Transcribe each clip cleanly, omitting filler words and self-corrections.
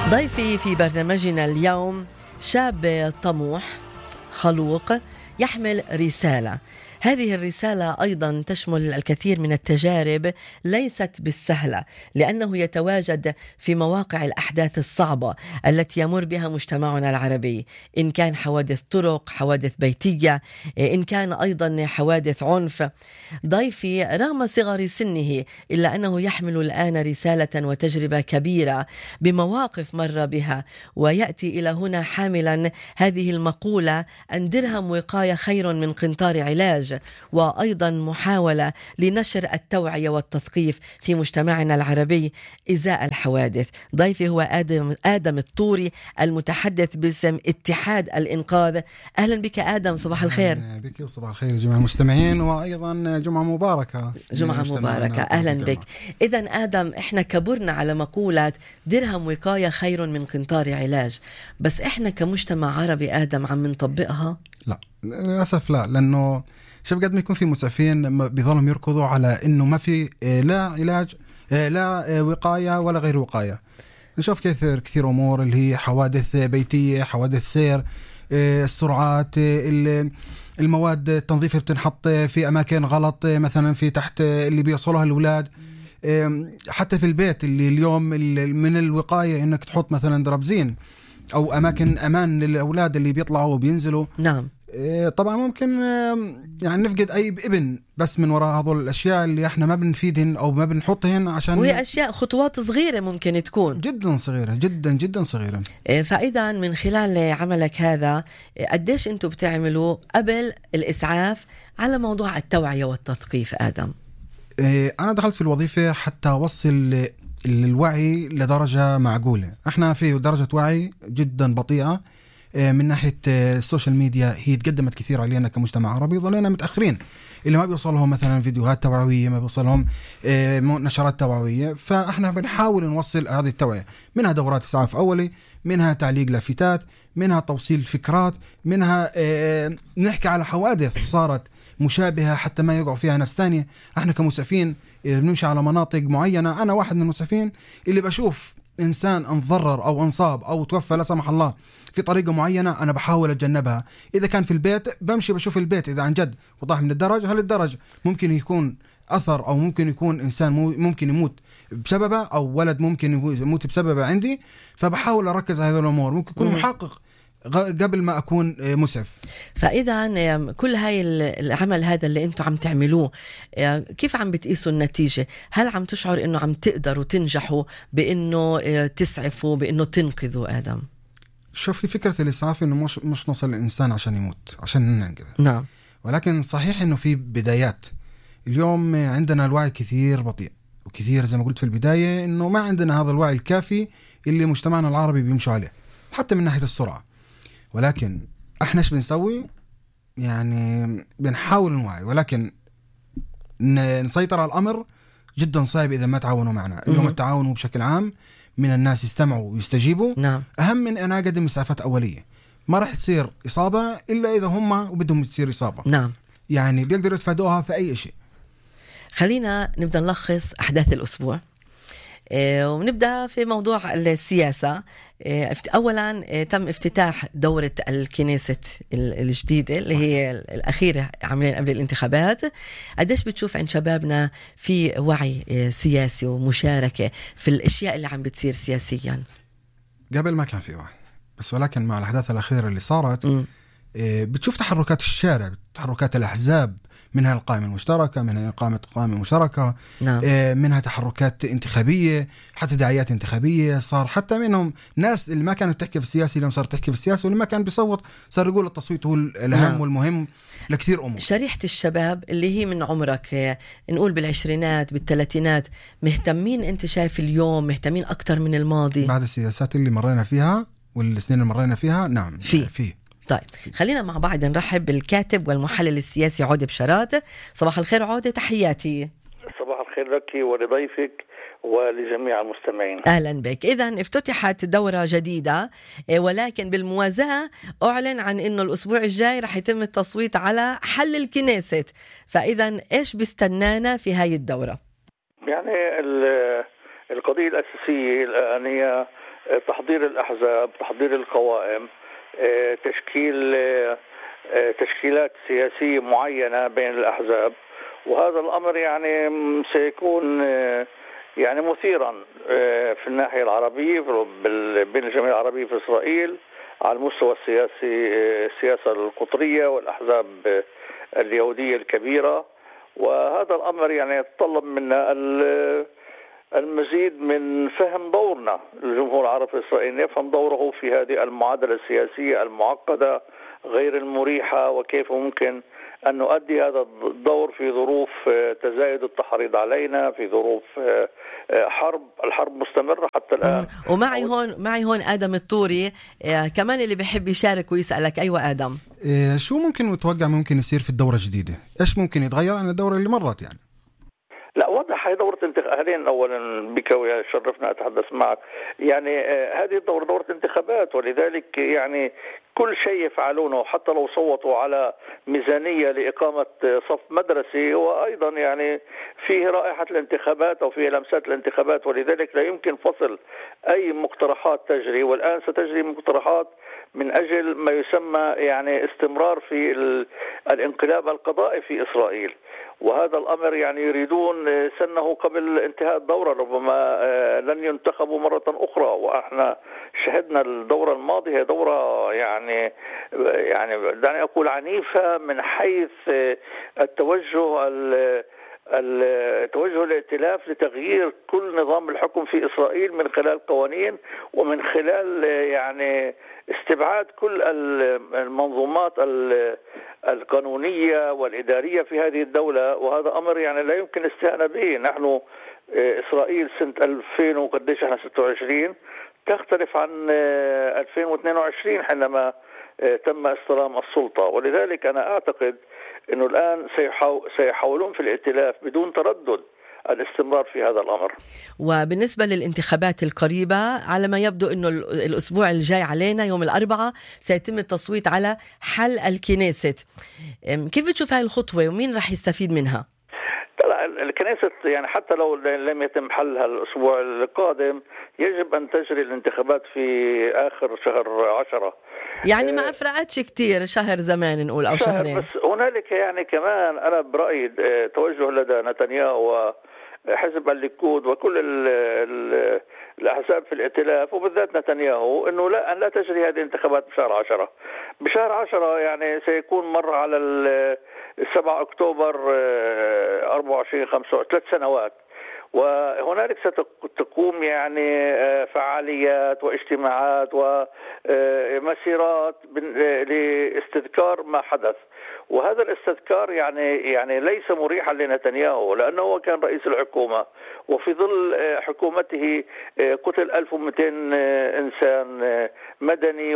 ضيفي في برنامجنا اليوم شاب طموح خلوق يحمل رسالة. هذه الرسالة أيضا تشمل الكثير من التجارب ليست بالسهلة، لأنه يتواجد في مواقع الأحداث الصعبة التي يمر بها مجتمعنا العربي، إن كان حوادث طرق، حوادث بيتية، إن كان أيضا حوادث عنف. ضيفي رغم صغر سنه إلا أنه يحمل الآن رسالة وتجربة كبيرة بمواقف مر بها، ويأتي إلى هنا حاملا هذه المقولة: أن درهم وقاية خير من قنطار علاج، وأيضا محاولة لنشر التوعية والتثقيف في مجتمعنا العربي إزاء الحوادث. ضيفي هو آدم الطوري، المتحدث باسم اتحاد الإنقاذ. أهلا بك آدم، صباح الخير. أهلا بك وصباح الخير جميع المستمعين، وأيضا جمعة مباركة. جمعة مباركة، أهلا بك. إذن آدم، إحنا كبرنا على مقولة درهم وقاية خير من قنطار علاج، بس إحنا كمجتمع عربي آدم عم نطبقها؟ لا للأسف لا، لأنه شوف قد ما يكون في مسعفين بيظلهم يركضوا على إنه ما في لا علاج لا وقاية ولا غير وقاية. نشوف كثير أمور اللي هي حوادث بيتية، حوادث سير، السرعات، المواد التنظيف اللي بتنحط في أماكن غلط، مثلا في تحت اللي بيوصلها الأولاد، حتى في البيت اللي اليوم من الوقاية إنك تحط مثلا درابزين أو أماكن أمان للأولاد اللي بيطلعوا وبينزلوا. نعم. طبعا ممكن يعني نفقد أي ابن بس من وراء هذول الأشياء اللي احنا ما بنفيدهن أو ما بنحطهن، عشان وهي أشياء خطوات صغيرة ممكن تكون جدا صغيرة، جدا جدا صغيرة. فإذا من خلال عملك هذا قديش أنتم بتعملوا قبل الإسعاف على موضوع التوعية والتثقيف آدم؟ أنا دخلت في الوظيفة حتى أوصل الوعي لدرجة معقولة. احنا في درجة وعي جدا بطيئة من ناحية السوشيال ميديا، هي تقدمت كثير علينا كمجتمع عربي، ظلينا متأخرين، اللي ما بيوصلهم مثلا فيديوهات توعوية، ما بيوصلهم نشرات توعوية. فاحنا بنحاول نوصل هذه التوعية، منها دورات إسعاف أولي، منها تعليق لافتات، منها توصيل فكرات، منها نحكي على حوادث صارت مشابهة حتى ما يقعوا فيها ناس تانية. احنا كمسعفين بنمشي على مناطق معينة، أنا واحد من المسعفين اللي بشوف إنسان انضرر أو انصاب أو توفى لا سمح الله في طريقة معينة، أنا بحاول أتجنبها. إذا كان في البيت بمشي بشوف البيت إذا عن جد وطاح من الدرج، هل الدرج ممكن يكون أثر أو ممكن يكون إنسان ممكن يموت بسببه، أو ولد ممكن يموت بسببه عندي. فبحاول أركز على هذه الأمور، ممكن يكون محقق قبل ما أكون مسعف. فإذا كل هاي العمل هذا اللي أنتم عم تعملوه، كيف عم بتقيسوا النتيجة؟ هل عم تشعر إنه عم تقدروا تنجحوا بإنه تسعفوا، بإنه تنقذوا آدم؟ شوفي، فكرة الإسعاف إنه مش نوصل الإنسان عشان يموت، عشان ننقذه. نعم. ولكن صحيح إنه في بدايات. اليوم عندنا الوعي كثير بطيء، وكثير زي ما قلت في البداية إنه ما عندنا هذا الوعي الكافي اللي مجتمعنا العربي بيمشوا عليه، حتى من ناحية السرعة. ولكن احنا ايش بنسوي؟ يعني بنحاول نوعي، ولكن نسيطر على الأمر جدا صعب إذا ما تعاونوا معنا. اليوم التعاون بشكل عام من الناس يستمعوا ويستجيبوا. نعم. أهم من أنا أقدم إسعافات أولية. ما راح تصير إصابة إلا إذا هم وبدهم تصير إصابة. نعم. يعني بيقدروا يتفادوها في أي شيء. خلينا نبدأ نلخص أحداث الأسبوع، ونبدأ في موضوع السياسة. أولا تم افتتاح دورة الكنيسة الجديدة اللي هي الأخيرة عاملين قبل الانتخابات. قديش بتشوف عند شبابنا في وعي سياسي ومشاركة في الأشياء اللي عم بتصير سياسيا؟ قبل ما كان في وعي، بس ولكن مع الأحداث الأخيرة اللي صارت بتشوف تحركات الشارع، تحركات الأحزاب، منها القائمة المشتركة، منها إقامة قائمة مشتركة. نعم. منها تحركات انتخابية، حتى دعايات انتخابية. صار حتى منهم ناس اللي ما كانوا تحكي في السياسة اليوم صار تحكي في السياسة، واللي ما كان بيصوت صار يقول التصويت هو الأهم. نعم. والمهم لكثير أمور. شريحة الشباب اللي هي من عمرك نقول بالعشرينات بالثلاثينات، مهتمين أنت شايف اليوم مهتمين أكتر من الماضي بعد السياسات اللي مرينا فيها والسنين اللي مرينا فيها؟ نعم في. طيب خلينا مع بعض نرحب بالكاتب والمحلل السياسي عودة بشارات. صباح الخير عودة، تحياتي. صباح الخير لك ولضيفك ولجميع المستمعين. أهلا بك. إذن افتتحت دورة جديدة، ولكن بالموازاة أعلن عن أنه الأسبوع الجاي رح يتم التصويت على حل الكنيسة. فإذن إيش بيستنانا في هاي الدورة؟ يعني القضية الأساسية الآن هي تحضير الأحزاب، تحضير القوائم، تشكيل تشكيلات سياسية معينة بين الأحزاب. وهذا الأمر يعني سيكون يعني مثيرا في الناحية العربية بين الجمعية العربية في إسرائيل على المستوى السياسي، السياسة القطرية والأحزاب اليهودية الكبيرة. وهذا الأمر يعني يتطلب منا المزيد من فهم دورنا. الجمهور العربي الإسرائيلي يفهم دوره في هذه المعادلة السياسية المعقدة غير المريحة، وكيف ممكن أن نؤدي هذا الدور في ظروف تزايد التحريض علينا، في ظروف الحرب مستمرة حتى الآن. ومعي هون آدم الطوري كمان اللي بيحب يشارك ويسألك. أيوة آدم، شو ممكن متوقع ممكن يصير في الدورة الجديدة؟ إيش ممكن يتغير عن الدورة اللي مرت يعني؟ لا واضح، هي دورة انتخابات. أولا بك وشرفنا أتحدث معك. يعني هذه الدورة دورة انتخابات، ولذلك يعني كل شيء يفعلونه حتى لو صوتوا على ميزانية لإقامة صف مدرسي هو أيضا يعني فيه رائحة الانتخابات أو فيه لمسات الانتخابات، ولذلك لا يمكن فصل أي مقترحات تجري. والآن ستجري مقترحات من أجل ما يسمى يعني استمرار في الانقلاب القضائي في إسرائيل، وهذا الأمر يعني يريدون سنه قبل انتهاء الدورة، ربما لن ينتخبوا مرة أخرى. وإحنا شهدنا الدورة الماضية هي دورة يعني دعني أقول عنيفة من حيث التوجه الائتلاف لتغيير كل نظام الحكم في إسرائيل من خلال قوانين ومن خلال يعني استبعاد كل المنظومات القانونية والإدارية في هذه الدولة. وهذا أمر يعني لا يمكن الاستهانة به. نحن إسرائيل سنة 2000 وقديش احنا 26 تختلف عن 2022 حينما تم استلام السلطة. ولذلك أنا أعتقد أنه الآن سيحاولون في الائتلاف بدون تردد الاستمرار في هذا الأمر. وبالنسبة للانتخابات القريبة على ما يبدو أنه الأسبوع الجاي علينا يوم الأربعاء سيتم التصويت على حل الكنيست. كيف بتشوف هاي الخطوة ومين رح يستفيد منها؟ الكنيست يعني حتى لو لم يتم حلها الأسبوع القادم يجب أن تجري الانتخابات في آخر شهر 10. يعني ما أفرقتش كتير، شهر زمان نقول أو شهرين. بس هنالك يعني كمان أنا برأيي توجه لدى نتنياهو وحزب الليكود وكل الأحزاب في الائتلاف وبالذات نتنياهو أنه لا تجري هذه الانتخابات بشهر 10. بشهر 10 يعني سيكون مر على 7 أكتوبر 24 5 3 سنوات، وهنالك ستقوم يعني فعاليات واجتماعات ومسيرات لاستذكار ما حدث. وهذا الاستذكار يعني ليس مريحا لنتنياهو، لأنه هو كان رئيس الحكومة وفي ظل حكومته قتل 1200 إنسان مدني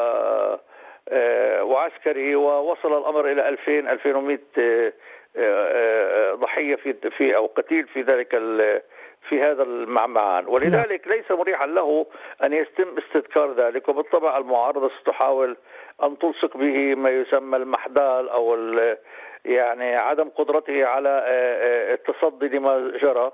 وعسكري، ووصل الأمر إلى 2100 ضحية في أو قتيل في هذا المعمعان. ولذلك ليس مريحا له أن يتم استذكار ذلك. وبالطبع المعارضة ستحاول أن تلصق به ما يسمى المحدال أو يعني عدم قدرته على التصدي لما جرى،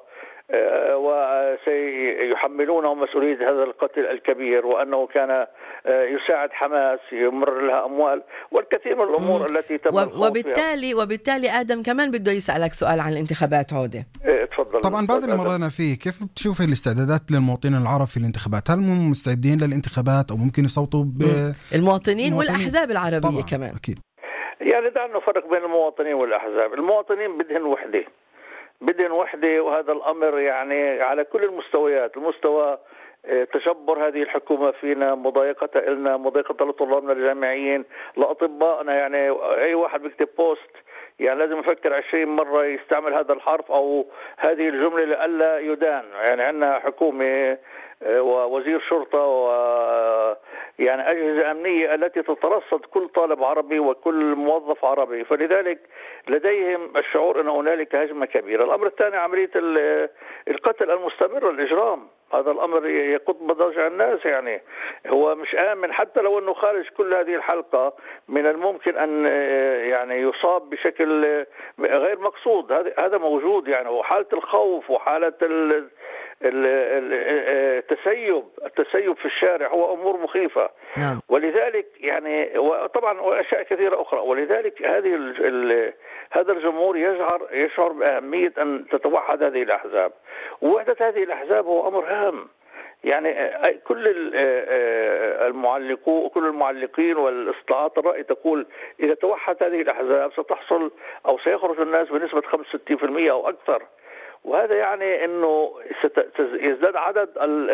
وسيحملونه مسؤولية هذا القتل الكبير، وأنه كان يساعد حماس، يمر لها أموال والكثير من الأمور التي تم وبالتالي آدم كمان بده يسألك سؤال عن الانتخابات عودة. تفضل. طبعا بعد اللي مرينا فيه، كيف بتشوف الاستعدادات للمواطنين العرب في الانتخابات؟ هل هم مستعدين للانتخابات أو ممكن يصوتوا المواطنين والأحزاب العربية طبعاً. كمان أكيد. يعني دعنا نفرق بين المواطنين والأحزاب. المواطنين بدهن وحدة، وهذا الأمر يعني على كل المستويات. المستوى تجبر هذه الحكومة فينا، مضايقة لنا، مضايقة لطلابنا الجامعيين، لأطبائنا. يعني أي واحد بيكتب بوست يعني لازم يفكر 20 مرة يستعمل هذا الحرف أو هذه الجملة لألا يدان. يعني عندنا حكومة ووزير شرطة يعني أجهزة أمنية التي تترصد كل طالب عربي وكل موظف عربي، فلذلك لديهم الشعور أن هنالك هجمة كبيرة. الأمر الثاني عملية القتل المستمر والإجرام. هذا الأمر يقض مضاجع الناس. يعني هو مش آمن حتى لو أنه خارج كل هذه الحلقة من الممكن أن يعني يصاب بشكل غير مقصود. هذا موجود يعني، وحالة الخوف وحالة التسيب في الشارع هو أمور مخيفة. نعم. ولذلك يعني وطبعا وأشياء كثيرة أخرى. ولذلك هذا الجمهور يشعر بأهمية أن تتوحد هذه الأحزاب. ووحدة هذه الأحزاب هو أمر هام. يعني كل المعلقين والاستطلاعات الرأي تقول إذا توحد هذه الأحزاب ستحصل أو سيخرج الناس بنسبة 65% أو أكثر. وهذا يعني أنه يزداد عدد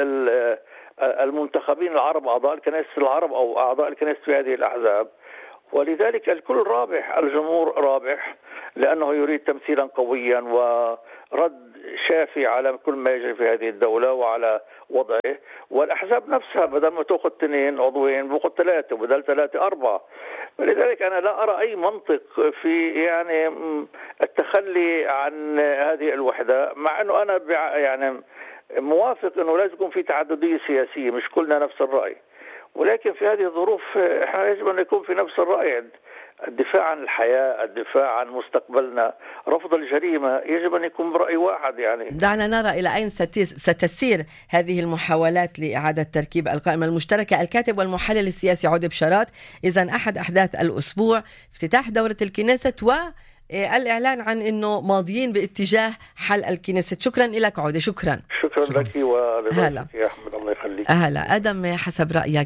المنتخبين العرب أعضاء الكنائس العرب أو أعضاء الكنائس في هذه الأحزاب. ولذلك الكل رابح، الجمهور رابح لأنه يريد تمثيلا قويا ورد شافي على كل ما يجري في هذه الدولة وعلى وضعه. والأحزاب نفسها بدل ما تأخذ 2 عضوين بأخذ 3 وبدل 3 4. لذلك أنا لا أرى أي منطق في يعني التخلي عن هذه الوحدة، مع أنه أنا يعني موافق أنه لازم يكون في تعددية سياسية، مش كلنا نفس الرأي. ولكن في هذه الظروف احنا يجب أن نكون في نفس الرأي. الدفاع عن الحياة، الدفاع عن مستقبلنا، رفض الجريمة، يجب أن يكون برأي واحد. يعني دعنا نرى إلى أين ستسير هذه المحاولات لإعادة تركيب القائمة المشتركة. الكاتب والمحلل السياسي عودة بشارات. إذن أحد أحداث الأسبوع افتتاح دورة الكنيست والإعلان عن أنه ماضيين باتجاه حل الكنيست. شكرا لك عودة. شكرا لك ولضيفك يا أحمد. الله يخليك. هلا أدم، حسب رأيك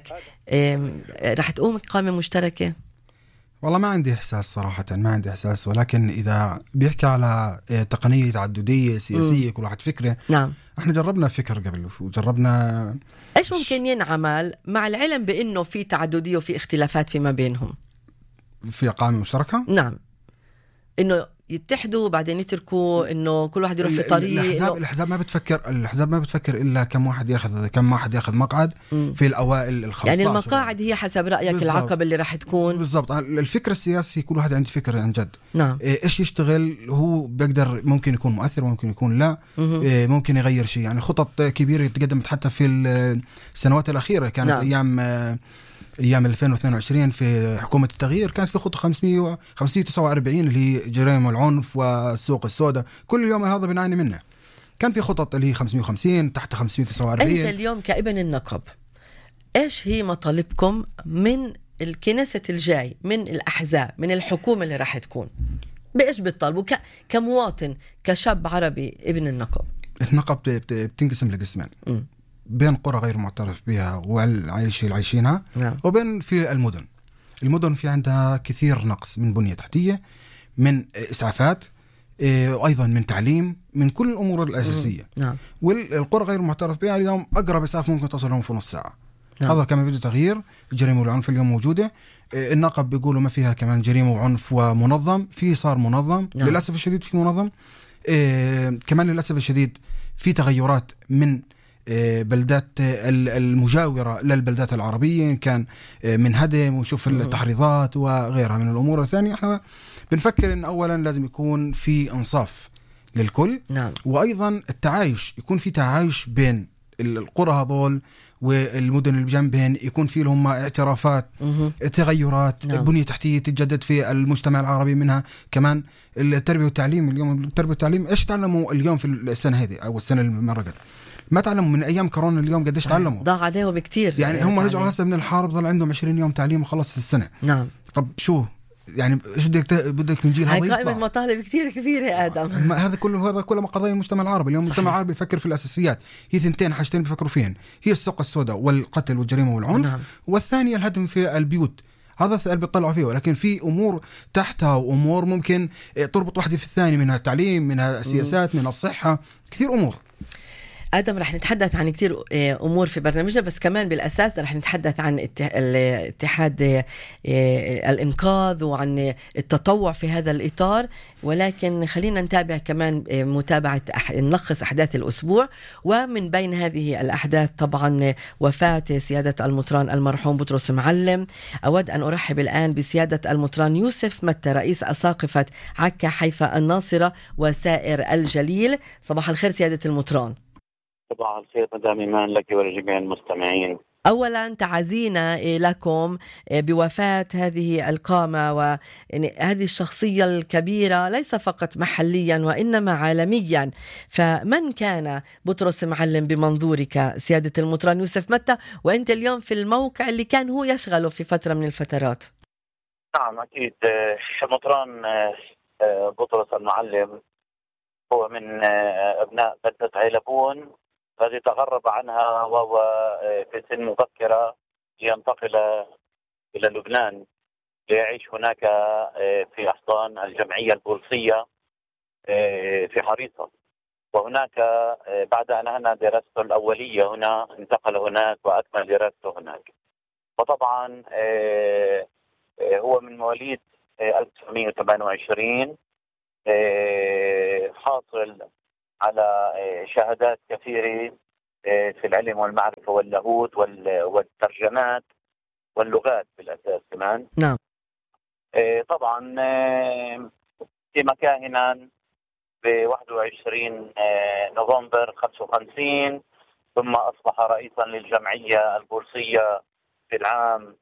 رح تقوم قائمة مشتركة؟ والله ما عندي إحساس صراحة، ما عندي إحساس. ولكن إذا بيحكي على تقنية تعددية سياسية كل واحد فكرة، نعم، احنا جربنا فكر قبل وجربنا. ايش ممكن ينعمل مع العلم بأنه في تعددية وفي اختلافات فيما بينهم في قائمة مشتركة؟ نعم، إنه يتحدوا وبعدين يتركوا إنه كل واحد يروح في طريق. الأحزاب ما بتفكر إلا كم واحد ياخذ مقعد في الأوائل ال15. يعني المقاعد هي حسب رأيك بالزبط. العقبة اللي راح تكون بالضبط. الفكر السياسي كل واحد عنده فكرة عن جد. نعم. إيش يشتغل هو بيقدر، ممكن يكون مؤثر ممكن يكون لا. ممكن يغير شيء. يعني خطط كبيرة تقدمت حتى في السنوات الأخيرة كانت. نعم. أيام 2022 في حكومة التغيير كانت في خطة 549 اللي هي جرائم العنف والسوق السوداء. كل اليوم هذا بنعاني منه. كان في خطط اللي هي 550 تحت 549. أنت اليوم كابن النقب إيش هي مطالبكم من الكنيسة الجاي، من الأحزاب، من الحكومة اللي راح تكون؟ بإيش بتطالبوا كمواطن، كشاب عربي ابن النقب؟ النقب بتنقسم لقسمين، بين قرى غير معترف بها والعايشينها، نعم. وبين في المدن في عندها كثير نقص من بنية تحتية، من إسعافات، وأيضا من تعليم، من كل الأمور الأساسية. نعم. والقرى غير معترف بها اليوم أقرب إسعاف ممكن تصل لهم في نص ساعة. نعم. هذا كما بده تغيير. الجريمة والعنف اليوم موجودة. النقب بيقولوا ما فيها كمان جريمة وعنف ومنظم. صار منظم. نعم. للأسف الشديد في منظم. كمان للأسف الشديد في تغيرات من بلدات المجاورة للبلدات العربية، كان من هدم وشوف التحريضات وغيرها من الأمور الثانية. احنا بنفكر ان اولا لازم يكون في انصاف للكل. نعم. وايضا التعايش، يكون في تعايش بين القرى هذول والمدن اللي بجنبهن، يكون في لهم اعترافات، تغيرات. نعم. بنية تحتية تتجدد في المجتمع العربي، منها كمان التربية والتعليم. اليوم التربية والتعليم ايش تعلموا اليوم في السنة هذه او السنة اللي مرقت؟ ما تعلموا من ايام كورونا. اليوم قديش تعلموا؟ ضاع عليهم كتير. يعني هم رجعوا هسه من الحرب ضل عندهم 20 يوم تعليم وخلصت السنة. نعم. طب شو يعني ايش بدك من جيل هذا؟ هاي قائمة مطالب كتير كبيرة يا آدم. هذا كله قضايا المجتمع العربي اليوم. المجتمع العربي بيفكر في الأساسيات. هي ثنتين حاجتين بيفكروا فيهن، هي السوق السوداء والقتل والجريمة والعنف. نعم. والثانية الهدم في البيوت. هذا اللي بيطلعوا فيه. ولكن في أمور تحتها وأمور ممكن تربط واحدة في الثاني، منها التعليم، منها السياسات، منها الصحة، كثير أمور. آدم رح نتحدث عن كتير أمور في برنامجنا، بس كمان بالأساس رح نتحدث عن الاتحاد الإنقاذ وعن التطوع في هذا الإطار. ولكن خلينا نتابع كمان متابعة نلخص أحداث الأسبوع. ومن بين هذه الأحداث طبعا وفاة سيادة المطران المرحوم بطرس معلم. أود أن أرحب الآن بسيادة المطران يوسف متى، رئيس أساقفة عكا حيفا الناصرة وسائر الجليل. صباح الخير سيادة المطران. صباح الخير مدام إيمان لك ولجميع المستمعين. أولا تعزينا لكم بوفاة هذه القامة وهذه الشخصية الكبيرة ليس فقط محليا وإنما عالميا. فمن كان بطرس معلم بمنظورك سيادة المطران يوسف متى، وأنت اليوم في الموقع اللي كان هو يشغله في فترة من الفترات؟ نعم أكيد. مطران بطرس المعلم هو من أبناء بلدة عيلبون الذي تغرب عنها وهو في سن مبكرة لينتقل إلى لبنان ليعيش هناك في أحضان الجمعية البوليسية في حريصة. وهناك بعد أن أنهى دراسته الأولية هنا انتقل هناك وأكمل دراسته هناك. وطبعا هو من مواليد 1928، حاصل على شهادات كثيرة في العلم والمعرفة واللاهوت والترجمات واللغات بالأساس كمان. نعم. طبعا تم كاهنا ب 21 نوفمبر 55، ثم أصبح رئيسا للجمعية البوليسية في العام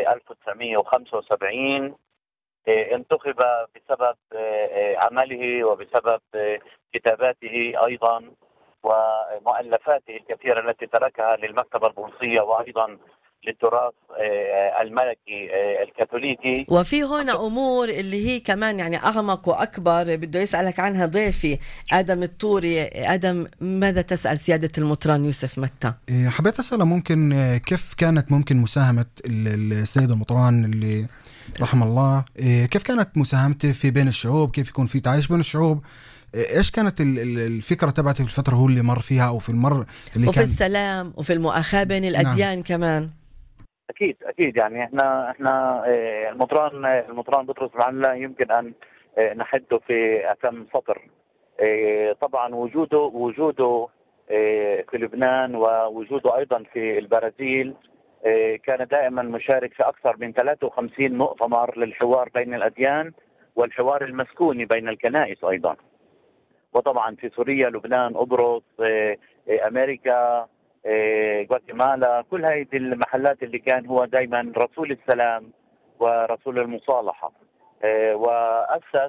1975. انتخب بسبب عمله وبسبب كتاباته أيضا ومؤلفاته الكثيرة التي تركها للمكتبة البوليسية وأيضا للتراث الملكي الكاثوليكي. وفي هنا أمور اللي هي كمان يعني أعمق وأكبر بده يسألك عنها ضيفي آدم الطوري. آدم، ماذا تسأل سيادة المطران يوسف متى؟ حبيت أسأله ممكن كيف كانت ممكن مساهمة السيد المطران اللي رحم الله، كيف كانت مساهمته في بين الشعوب، كيف يكون في تعايش بين الشعوب، ايش كانت الفكرة تبعته في الفترة هو اللي مر فيها او في المر اللي وفي السلام وفي المؤاخاة بين الأديان. نعم. كمان اكيد يعني احنا المطران بطرس معلم يمكن ان نحده في كم سطر. طبعا وجوده في لبنان ووجوده ايضا في البرازيل كان دائما مشارك في أكثر من 53 مؤتمر للحوار بين الأديان والحوار المسكوني بين الكنائس أيضا. وطبعا في سوريا، لبنان، قبرص، أمريكا، غواتيمالا، كل هذه المحلات اللي كان هو دائما رسول السلام ورسول المصالحة. وأسس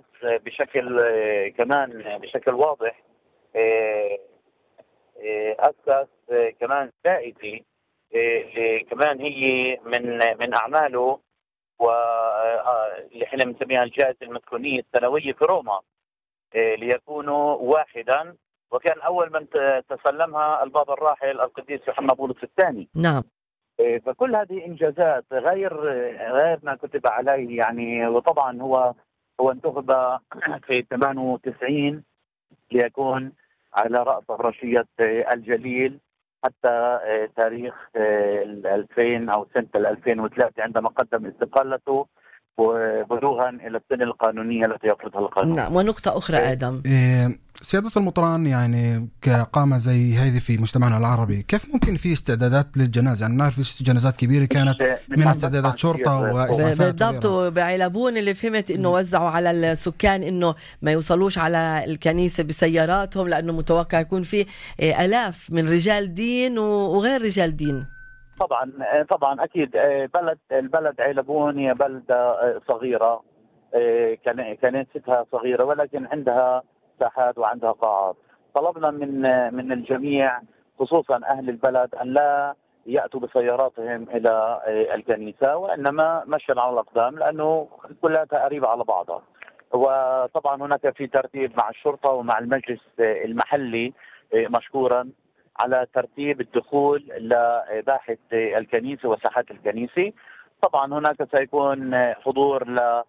بشكل واضح أسس كمان سائدي كمان هي من أعماله واللي احنا بنسميها الجائزة المسكونية السنوية في روما ليكونوا واحدا، وكان أول من تسلمها البابا الراحل القديس يوحنا بولس الثاني. نعم. فكل هذه إنجازات غير ما كتب عليه يعني. وطبعا هو انتخب في 98 ليكون على رأس أبرشية الجليل حتى تاريخ 2000 أو سنة 2003 عندما قدم استقالته وبلوغا إلى السن القانونية التي يفرضها القانون. نعم. ونقطة أخرى آدم، سيادة المطران يعني كقامة زي هذه في مجتمعنا العربي كيف ممكن في استعدادات للجنازة؟ يعني نعرف في جنازات كبيرة كانت من استعدادات شرطة وإسعافات بالضبط. بعيلبون اللي فهمت إنه وزعوا على السكان إنه ما يوصلوش على الكنيسة بسياراتهم لأنه متوقع يكون في آلاف من رجال دين وغير رجال دين. طبعا اكيد. البلد عيلبون هي بلده صغيره، كنيستها صغيره ولكن عندها ساحات وعندها قاعات. طلبنا من الجميع خصوصا اهل البلد ان لا ياتوا بسياراتهم الى الكنيسه وانما مشيا على الاقدام لانه كلها قريبه على بعضها. وطبعا هناك في ترتيب مع الشرطه ومع المجلس المحلي مشكورا على ترتيب الدخول لباحة الكنيسة وساحات الكنيسة. طبعا هناك سيكون حضور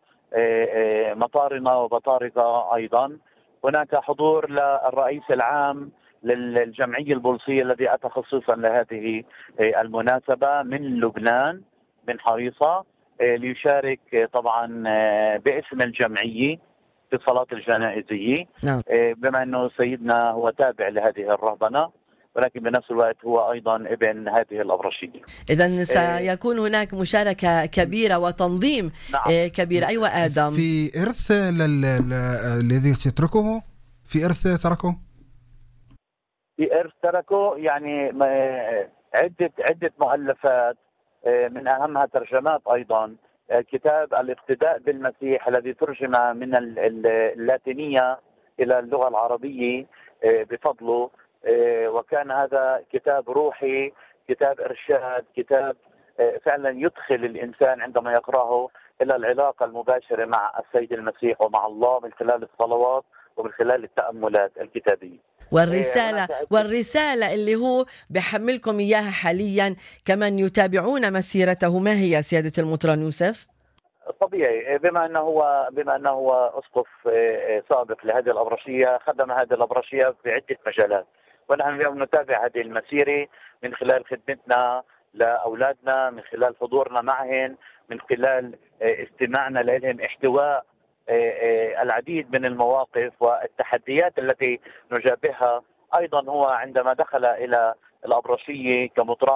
لمطارنة وبطارقة أيضا. هناك حضور للرئيس العام للجمعية البوليسية الذي أتى خصيصا لهذه المناسبة من لبنان من حريصة ليشارك طبعا باسم الجمعية في الصلاة الجنائزية. نعم. بما أنه سيدنا هو تابع لهذه الرهبنة ولكن بنفس الوقت هو أيضا ابن هذه الأبرشية. إذن سيكون هناك مشاركة كبيرة وتنظيم نعم. كبير. أيوة آدم، في إرث الذي سيتركه، في إرث تركه؟ في إرث تركه يعني عدة مؤلفات، من أهمها ترجمات أيضا. كتاب الاقتداء بالمسيح الذي ترجم من اللاتينية إلى اللغة العربية بفضله، وكان هذا كتاب روحي، كتاب إرشاد، كتاب فعلا يدخل الإنسان عندما يقرأه إلى العلاقة المباشرة مع السيد المسيح ومع الله من خلال الصلوات ومن خلال التأملات الكتابية. والرسالة اللي هو بحملكم إياها حاليا كمن يتابعون مسيرته، ما هي سيادة المطران يوسف؟ طبيعي، بما انه هو اسقف سابق لهذه الابرشيه، خدم هذه الابرشيه في عده مجالات، ونحن اليوم نتابع هذه المسيره من خلال خدمتنا لاولادنا، من خلال حضورنا معهم، من خلال استماعنا لهم، احتواء العديد من المواقف والتحديات التي نجابهها. ايضا هو عندما دخل الى الابرشيه كمطران